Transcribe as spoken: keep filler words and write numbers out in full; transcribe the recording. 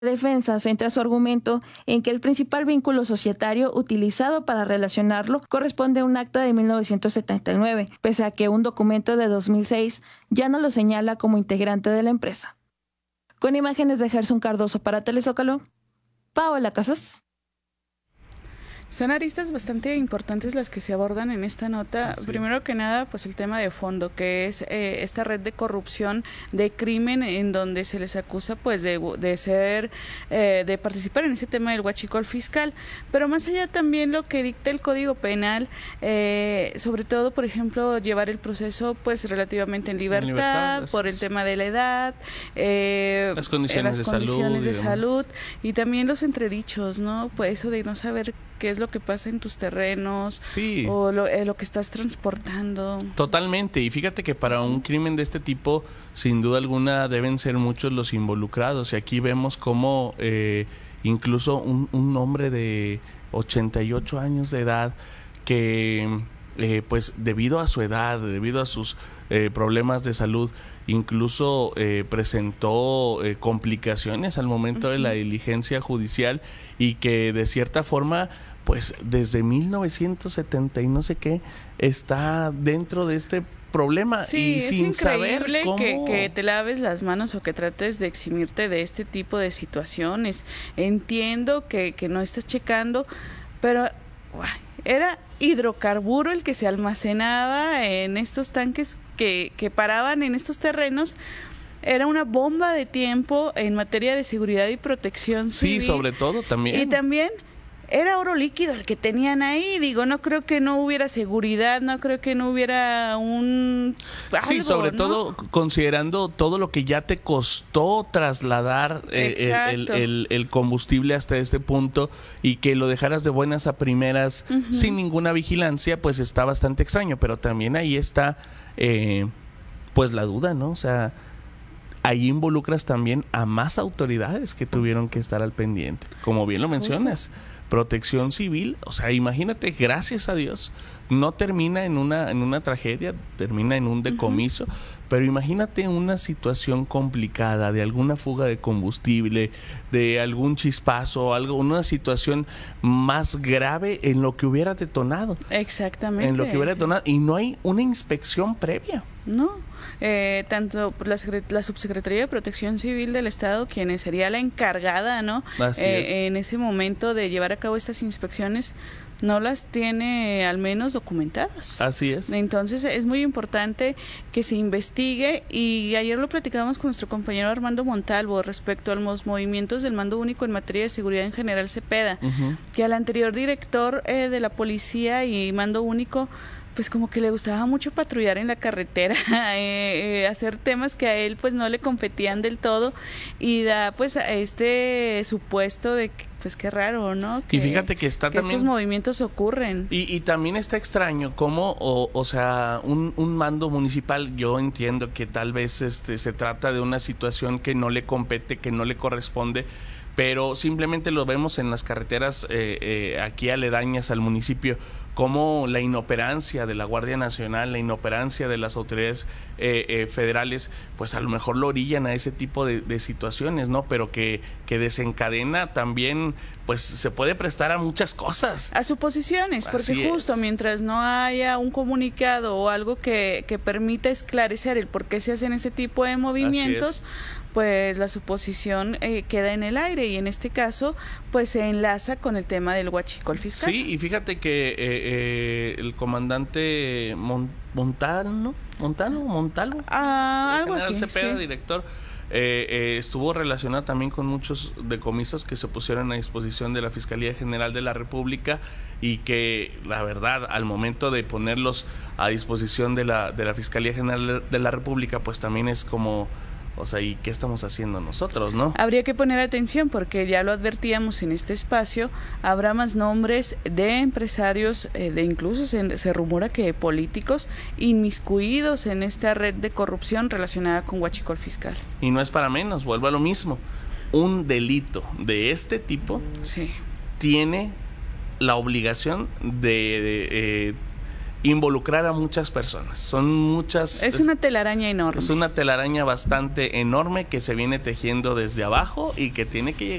La defensa centra su argumento en que el principal vínculo societario utilizado para relacionarlo corresponde a un acta de mil novecientos setenta y nueve, pese a que un documento de dos mil seis ya no lo señala como integrante de la empresa. Con imágenes de Gerson Cardoso para Telezócalo, Paola Casas. Son aristas bastante importantes las que se abordan en esta nota. Así Primero es. que nada, pues el tema de fondo, que es eh, esta red de corrupción, de crimen, en donde se les acusa pues de, de ser, eh, de participar en ese tema del huachicol fiscal. Pero más allá también lo que dicta el Código Penal, eh, sobre todo, por ejemplo, llevar el proceso pues relativamente en libertad, en libertad por el tema de la edad, eh, las condiciones, las de, condiciones salud, de salud y también los entredichos, ¿no? Pues eso de no saber qué es lo que pasa en tus terrenos, sí. o lo, eh, lo que estás transportando. Totalmente, y fíjate que para un crimen de este tipo, sin duda alguna, deben ser muchos los involucrados, y aquí vemos cómo eh, incluso un, un hombre de ochenta y ocho años de edad, que eh, pues debido a su edad, debido a sus eh, problemas de salud, incluso eh, presentó eh, complicaciones al momento uh-huh. de la diligencia judicial, y que de cierta forma pues desde mil novecientos setenta y no sé qué está dentro de este problema. Sí, y es sin increíble saber cómo... que, que te laves las manos o que trates de eximirte de este tipo de situaciones. Entiendo que, que no estás checando, pero uy, era hidrocarburo el que se almacenaba en estos tanques que, que paraban en estos terrenos. Era una bomba de tiempo en materia de seguridad y protección civil. Sí, sobre todo también. Y también era oro líquido el que tenían ahí. Digo, no creo que no hubiera seguridad, no creo que no hubiera un... algo, sí, sobre ¿no? todo considerando todo lo que ya te costó trasladar eh, el, el, el, el combustible hasta este punto, y que lo dejaras de buenas a primeras uh-huh. sin ninguna vigilancia, pues está bastante extraño. Pero también ahí está eh, pues la duda, ¿no? O sea, ahí involucras también a más autoridades que tuvieron que estar al pendiente, como bien lo mencionas. Justo. Protección civil, o sea, imagínate, gracias a Dios, no termina en una en una tragedia, termina en un decomiso, uh-huh. pero imagínate una situación complicada de alguna fuga de combustible, de algún chispazo, algo, una situación más grave en lo que hubiera detonado. Exactamente. En lo que hubiera detonado, y no hay una inspección previa. No, eh, tanto la, la Subsecretaría de Protección Civil del Estado, quien sería la encargada, ¿no? Así eh, es. En ese momento de llevar a cabo estas inspecciones, no las tiene al menos documentadas. Así es. Entonces es muy importante que se investigue, y ayer lo platicábamos con nuestro compañero Armando Montalvo respecto a los movimientos del Mando Único en materia de seguridad en general Cepeda, uh-huh. que al anterior director eh, de la policía y Mando Único, pues como que le gustaba mucho patrullar en la carretera, eh, eh, hacer temas que a él pues no le competían del todo, y da pues a este supuesto de que pues qué raro, ¿no? Que, y fíjate que está que también... estos movimientos ocurren. Y, y también está extraño cómo, o, o sea, un, un mando municipal, yo entiendo que tal vez este se trata de una situación que no le compete, que no le corresponde, pero simplemente lo vemos en las carreteras eh, eh, aquí aledañas al municipio, como la inoperancia de la Guardia Nacional, la inoperancia de las autoridades eh, eh, federales, pues a lo mejor lo orillan a ese tipo de, de situaciones, ¿no? Pero que, que desencadena también, pues se puede prestar a muchas cosas. A suposiciones, porque Así justo es. Mientras no haya un comunicado o algo que, que permita esclarecer el por qué se hacen ese tipo de movimientos, pues la suposición eh, queda en el aire, y en este caso pues se enlaza con el tema del huachicol fiscal. Sí, y fíjate que eh, eh, el comandante Mon Montano, Montano, Montalvo, ah, algo general así, Cepeda, sí. director, eh, eh, estuvo relacionado también con muchos decomisos que se pusieron a disposición de la Fiscalía General de la República, y que la verdad al momento de ponerlos a disposición de la de la Fiscalía General de la República, pues también es como, o sea, ¿y qué estamos haciendo nosotros, no? Habría que poner atención, porque ya lo advertíamos en este espacio, habrá más nombres de empresarios, eh, de incluso se, se rumora que políticos inmiscuidos en esta red de corrupción relacionada con huachicol fiscal. Y no es para menos, vuelvo a lo mismo. Un delito de este tipo sí. tiene la obligación de... de eh, involucrar a muchas personas. Son muchas... Es una telaraña enorme. Es una telaraña bastante enorme que se viene tejiendo desde abajo y que tiene que llegar